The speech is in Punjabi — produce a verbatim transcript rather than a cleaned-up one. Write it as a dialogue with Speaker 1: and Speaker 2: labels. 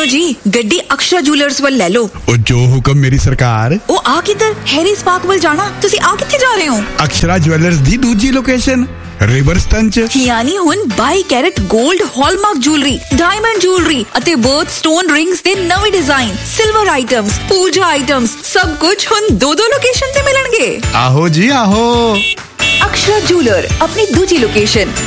Speaker 1: जी गड्डी अक्षरा जूलर्स ਵੱਲ ਲੈ ਲਓ।
Speaker 2: ਉਹ ਜੋ ਹੁਕਮ ਮੇਰੀ ਸਰਕਾਰ।
Speaker 1: ਉਹ ਆ ਕਿੱਧਰ? ਹੈਰੀ ਸਪਾਕ ਵੱਲ ਜਾਣਾ। ਤੁਸੀਂ ਆ ਕਿੱਥੇ ਜਾ ਰਹੇ ਹੋ?
Speaker 2: ਅਕਸ਼ਰਾ ਜੁਐਲਰਸ ਦੀ ਦੂਜੀ ਲੋਕੇਸ਼ਨ ਰਿਵਰਸਟਨ ਚ।
Speaker 1: ਯਾਨੀ ਹੁਣ ਬਾਈ ਕੈਰਟ 골ਡ ਹਾਲਮਾਰਕ ਜੁਐਲਰੀ, ਡਾਇਮੰਡ ਜੁਐਲਰੀ ਅਤੇ ਬਰਥ ਸਟੋਨ ਰਿੰਗਸ ਦੇ ਨਵੇਂ ਡਿਜ਼ਾਈਨ, ਸਿਲਵਰ ਆਈਟਮਸ, ਪੂਜਾ ਆਈਟਮਸ, ਸਭ ਕੁਝ ਹੁਣ ਦੋ ਦੋ ਲੋਕੇਸ਼ਨ ਤੇ ਮਿਲਣਗੇ।
Speaker 2: ਆਹੋ ਜੀ ਆਹੋ।
Speaker 1: ਅਕਸ਼ਰਾ ਜੂਲਰ ਆਪਣੀ ਦੂਜੀ ਲੋਕੇਸ਼ਨ